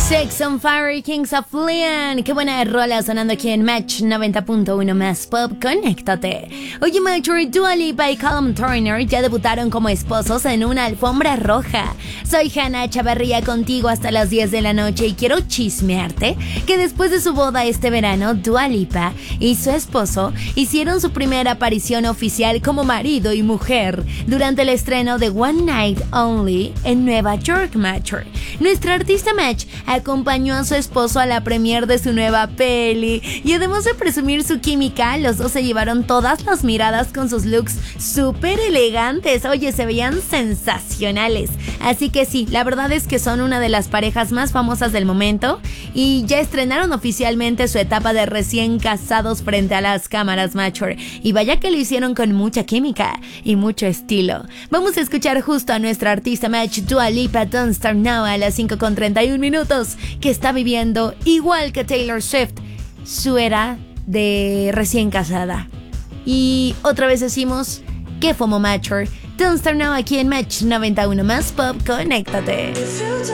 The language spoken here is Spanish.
Sex on Fire, Kings of Leon. Qué buena rola sonando aquí en Match 90.1 más pop. Conéctate. Oye, Matcher, Dua Lipa y Callum Turner ya debutaron como esposos en una alfombra roja. Soy Hannah Chavarría contigo hasta las 10 de la noche y quiero chismearte que después de su boda este verano, Dua Lipa y su esposo hicieron su primera aparición oficial como marido y mujer durante el estreno de One Night Only en Nueva York, Matcher. Nuestra artista Match acompañó a su esposo a la premiere de su nueva peli y además de presumir su química, los dos se llevaron todas las miradas con sus looks súper elegantes. Oye, se veían sensacionales. Así que sí, la verdad es que son una de las parejas más famosas del momento y ya estrenaron oficialmente su etapa de recién casados frente a las cámaras, Matcher. Y vaya que lo hicieron con mucha química y mucho estilo. Vamos a escuchar justo a nuestra artista Match, Dua Lipa, Don't Start Now, a las 5:31, que está viviendo, igual que Taylor Swift, su era de recién casada. Y otra vez decimos que FOMO, Matcher. Don't Start Now aquí en Match 91 más pop. Conéctate.